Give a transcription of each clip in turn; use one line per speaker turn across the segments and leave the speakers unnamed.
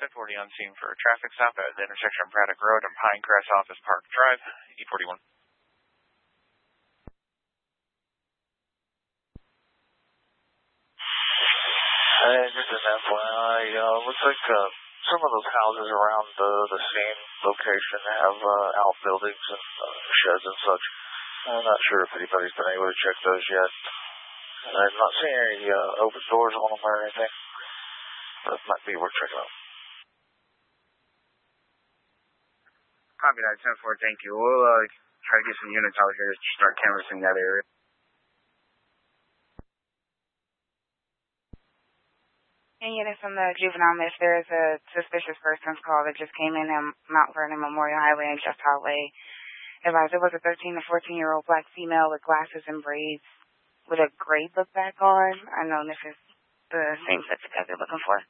1040 on scene for a traffic stop at the intersection of Braddock Road and Pinecrest Office Park Drive, 841.
Hey, just an FYI, looks like some of those houses around the same location have outbuildings and sheds and such. I'm not sure if anybody's been able to check those yet. I'm not seeing any open doors on them or anything, but it might be worth checking out.
Copy that, 10-4, thank you. We'll try to get some units out here to start canvassing that area.
And units from the juvenile miss, there is a suspicious person's call that just came in at Mount Vernon Memorial Highway and Jeff Highway. Advised it was a 13 to 14-year-old black female with glasses and braids with a gray book back on. I know this is the same suspect that they're looking for.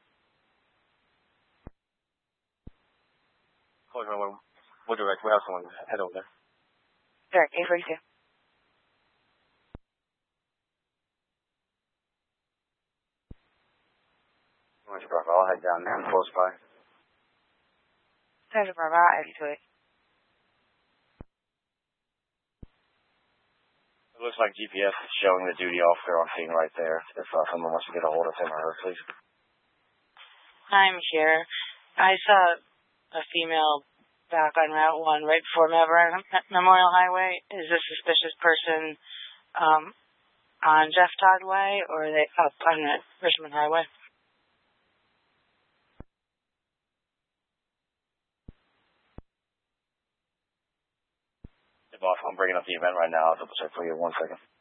Hold on, we'll direct. We have someone head over there.
Direct, 842.
Much Bravo, I'll head down there. I'm close by.
Central Bravo, I'll add you to it.
It looks like GPS is showing the duty officer on scene right there. If someone wants to get a hold of him or her, please.
I'm here. I saw a female back on Route 1 right before Memorial Highway. Is this suspicious person on Jeff Todd Way, or are they up on Richmond Highway?
Hey, boss, I'm bringing up the event right now. I'll double check for you in 1 second.